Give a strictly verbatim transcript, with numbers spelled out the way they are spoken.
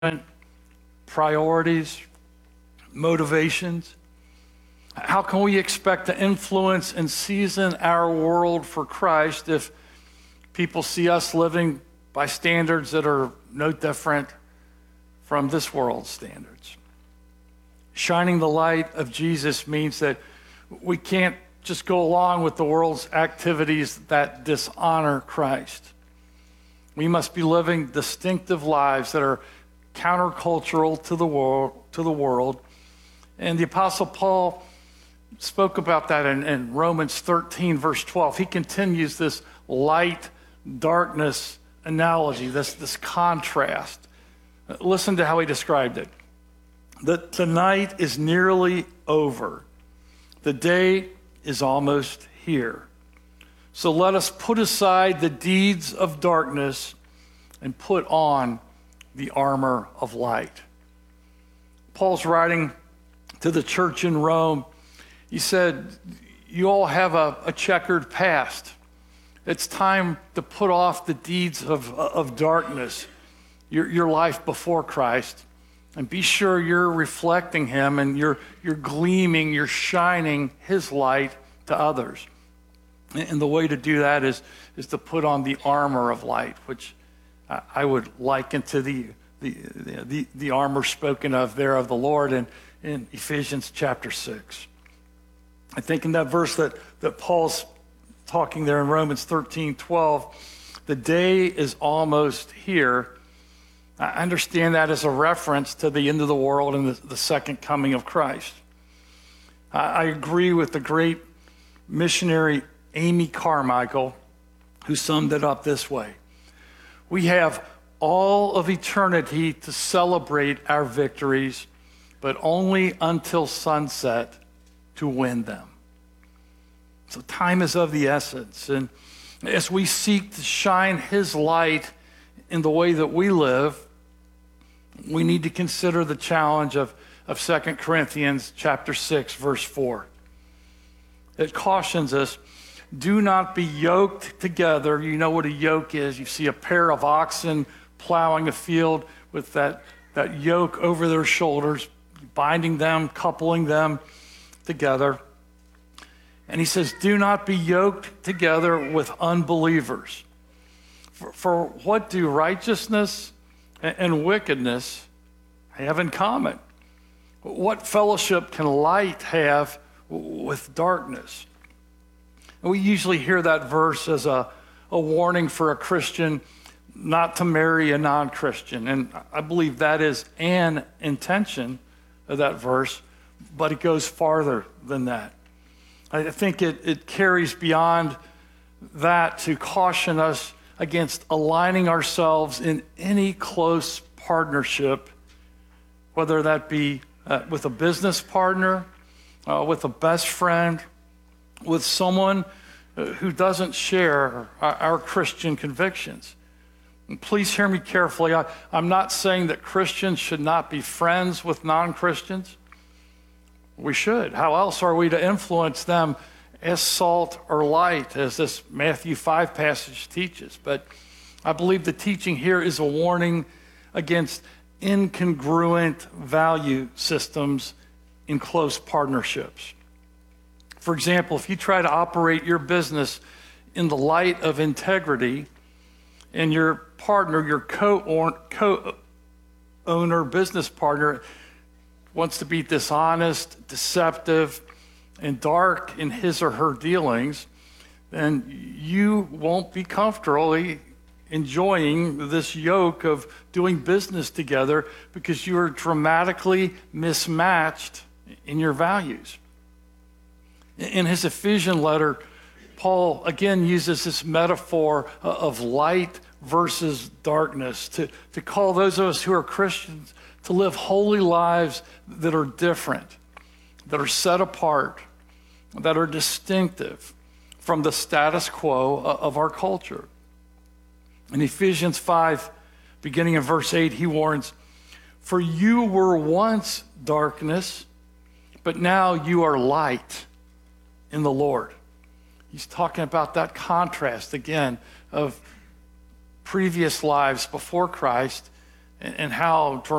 priorities, motivations? How can we expect to influence and season our world for Christ if people see us living by standards that are no different from this world's standards? Shining the light of Jesus means that we can't just go along with the world's activities that dishonor Christ. We must be living distinctive lives that are countercultural to the world, to the world. And the Apostle Paul spoke about that in, in Romans thirteen, verse twelve. He continues this light darkness analogy, this, this contrast. Listen to how he described it. That the night is nearly over. The day is almost here. So let us put aside the deeds of darkness and put on the armor of light. Paul's writing to the church in Rome. He said, you all have a, a checkered past. It's time to put off the deeds of, of darkness, your, your life before Christ, and be sure you're reflecting him and you're, you're gleaming, you're shining his light to others. And the way to do that is, is to put on the armor of light, which I would liken to the, the, the, the armor spoken of there of the Lord in, in Ephesians chapter six. I think in that verse that, that Paul's talking there in Romans thirteen twelve, the day is almost here. I understand that as a reference to the end of the world and the, the second coming of Christ. I, I agree with the great missionary Amy Carmichael, who summed it up this way. We have all of eternity to celebrate our victories, but only until sunset to win them. So time is of the essence. And as we seek to shine his light in the way that we live, we need to consider the challenge of, of Second Corinthians chapter six, verse four. It cautions us, do not be yoked together. You know what a yoke is. You see a pair of oxen plowing a field with that, that yoke over their shoulders, binding them, coupling them together. And he says, do not be yoked together with unbelievers. For, for what do righteousness and, and wickedness have in common? What fellowship can light have with darkness? And we usually hear that verse as a, a warning for a Christian not to marry a non-Christian. And I believe that is an intention of that verse, but it goes farther than that. I think it, it carries beyond that to caution us against aligning ourselves in any close partnership, whether that be uh, with a business partner, uh, with a best friend, with someone who doesn't share our, our Christian convictions. And please hear me carefully. I, I'm not saying that Christians should not be friends with non-Christians. We should. How else are we to influence them as salt or light, as this Matthew five passage teaches? But I believe the teaching here is a warning against incongruent value systems in close partnerships. For example, if you try to operate your business in the light of integrity and your partner, your co-owner, business partner, wants to be dishonest, deceptive, and dark in his or her dealings, then you won't be comfortably enjoying this yoke of doing business together because you are dramatically mismatched in your values. In his Ephesian letter, Paul again uses this metaphor of light versus darkness to, to call those of us who are Christians to live holy lives that are different, that are set apart, that are distinctive from the status quo of our culture. In Ephesians five, beginning in verse eight, he warns, for you were once darkness, but now you are light in the Lord. He's talking about that contrast again of previous lives before Christ and, and how